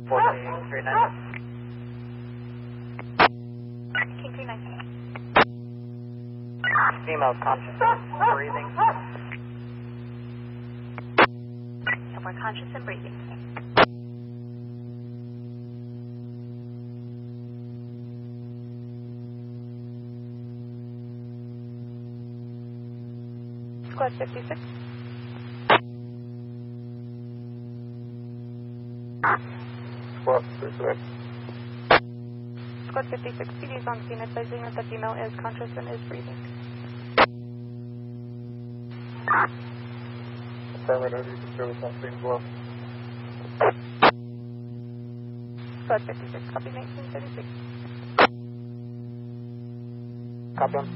39. King 39. Female conscious and breathing. Somewhere conscious and breathing. Squad 56. Squad 56. Squad 56, PD is on scene advising that the female is conscious and is breathing. Affirmative, you can service on scene as well. Squad 56, copy 1936. Copy on.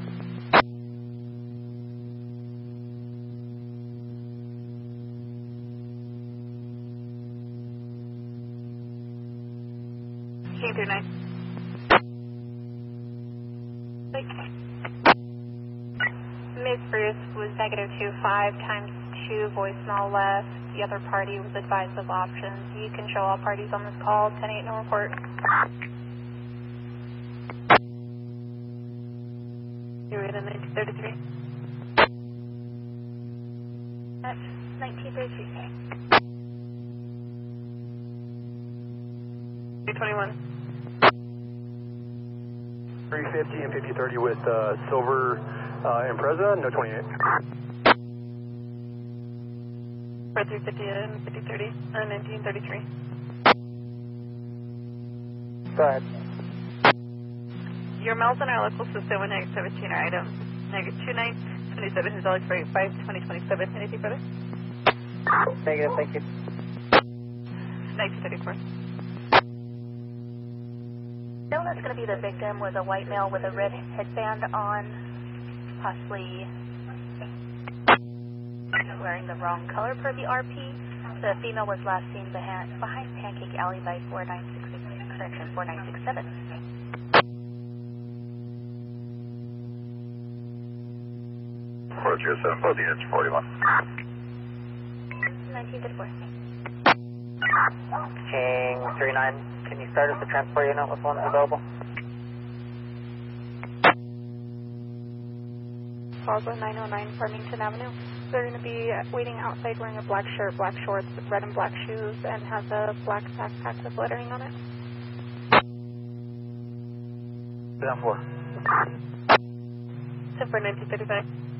King 39. Ms. Bruce was -25 times 2 voicemail left. The other party was advised of options. You can show all parties on this call. 10-8, no report. You're in 1933. That's 1933. 321. 350 and 5030 with Silver Impreza, no 28. For 350 and 5030, 1933. Go ahead. Your miles in our local system with -17 are items. -29, 27, who's Alex for 85, 2027. Anything further? Negative, thank you. 1934. Known that's going to be the victim was a white male with a red headband on, possibly wearing the wrong color per the RP. The female was last seen behind Pancake Alley by 4967. Approach your 7 for the units 41. 1934. King 39, can you start as the transport unit with ones available? Plaza 909 Farmington Avenue. They're going to be waiting outside wearing a black shirt, black shorts, red and black shoes, and has a black backpack with lettering on it. Down 4. 10 for 1935.